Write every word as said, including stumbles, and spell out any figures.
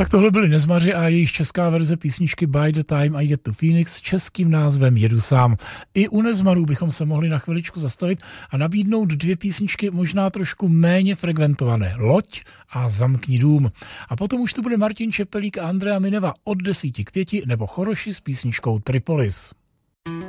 Tak tohle byly Nezmaři a jejich česká verze písničky By the Time I Get to Phoenix s českým názvem Jedu sám. I u Nezmarů bychom se mohli na chviličku zastavit a nabídnout dvě písničky možná trošku méně frekventované. Loď a Zamkni dům. A potom už tu bude Martin Čepelík a Andrea Mineva od desíti k pěti nebo Choroši s písničkou Tripolis.